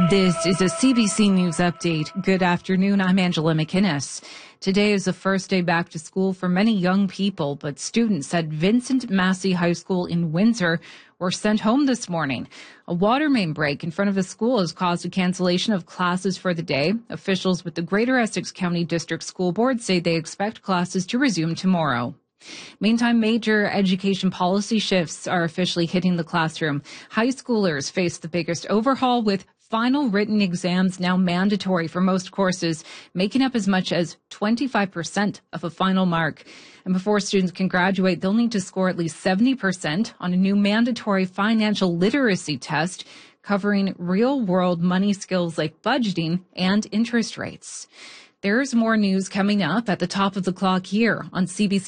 This is a CBC News Update. Good afternoon. I'm Angela McInnes. Today is the first day back to school for many young people, but students at Vincent Massey High School in Windsor were sent home this morning. A water main break in front of the school has caused a cancellation of classes for the day. Officials with the Greater Essex County District School Board say they expect classes to resume tomorrow. Meantime, major education policy shifts are officially hitting the classroom. High schoolers face the biggest overhaul, with final written exams now mandatory for most courses, making up as much as 25% of a final mark. And before students can graduate, they'll need to score at least 70% on a new mandatory financial literacy test covering real-world money skills like budgeting and interest rates. There's more news coming up at the top of the clock here on CBC.